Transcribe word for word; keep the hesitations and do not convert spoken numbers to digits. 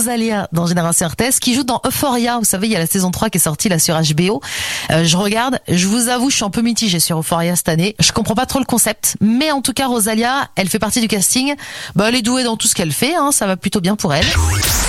Rosalia dans Génération R T S, qui joue dans Euphoria. Vous savez, il y a la saison trois qui est sortie là sur H B O. Euh, je regarde, je vous avoue, je suis un peu mitigée sur Euphoria cette année. Je comprends pas trop le concept, mais en tout cas, Rosalia, elle fait partie du casting. Bah, elle est douée dans tout ce qu'elle fait, hein, ça va plutôt bien pour elle.